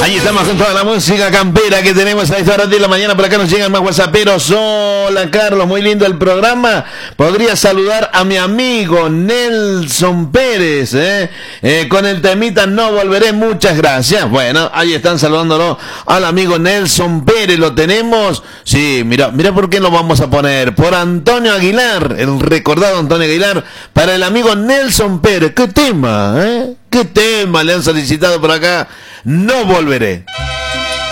Ahí estamos con toda la música campera que tenemos a esta hora de la mañana. Por acá nos llegan más whatsapperos. Hola Carlos, muy lindo el programa. Podría saludar a mi amigo Nelson Pérez, con el temita No Volveré, muchas gracias. Bueno, ahí están saludándolo al amigo Nelson Pérez. ¿Lo tenemos? Sí, mira por qué lo vamos a poner. Por Antonio Aguilar, el recordado Antonio Aguilar, para el amigo Nelson Pérez. ¿Qué tema, ¿Qué tema le han solicitado por acá? No volveré.